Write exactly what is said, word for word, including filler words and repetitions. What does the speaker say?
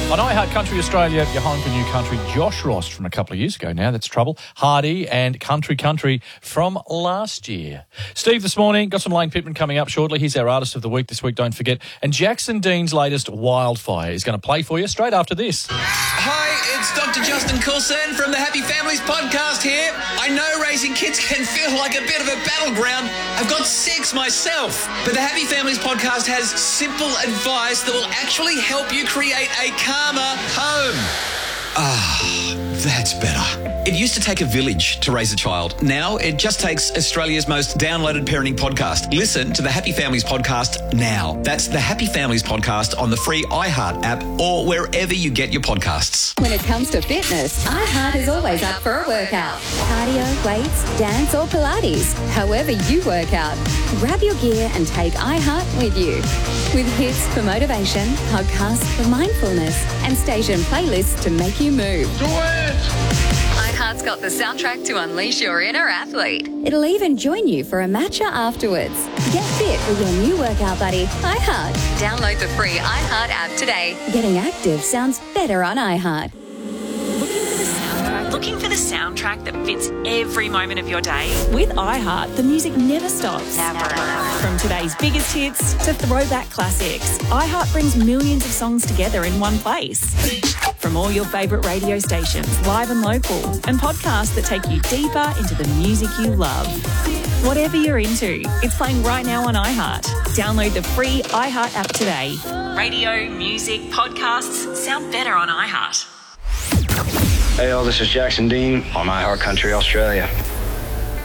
On iHeart Country Australia, your home for new country, Josh Ross from a couple of years ago now, that's Trouble, Hardy and Country Country from last year. Steve, this morning, got some Lane Pittman coming up shortly. He's our Artist of the Week this week, don't forget. And Jackson Dean's latest, Wildfire, is going to play for you straight after this. Hi, it's Doctor Justin Coulson from the Happy Families podcast here. I know raising kids can feel like a bit of a battleground. I've got six myself. But the Happy Families podcast has simple advice that will actually help you create a calmer home. Ah, that's better. It used to take a village to raise a child. Now it just takes Australia's most downloaded parenting podcast. Listen to the Happy Families podcast now. That's the Happy Families podcast on the free iHeart app or wherever you get your podcasts. When it comes to fitness, iHeart is always up for a workout. Cardio, weights, dance or Pilates. However you work out, grab your gear and take iHeart with you. With hits for motivation, podcasts for mindfulness, and station playlists to make you move. Do it! iHeart's got the soundtrack to unleash your inner athlete. It'll even join you for a matcha afterwards. Get fit with your new workout buddy, iHeart. Download the free iHeart app today. Getting active sounds better on iHeart. Looking for the soundtrack that fits every moment of your day? With iHeart, the music never stops. Never. From today's biggest hits to throwback classics, iHeart brings millions of songs together in one place. From all your favourite radio stations, live and local, and podcasts that take you deeper into the music you love. Whatever you're into, it's playing right now on iHeart. Download the free iHeart app today. Radio, music, podcasts sound better on iHeart. Hey, all, this is Jackson Dean on iHeart Country Australia.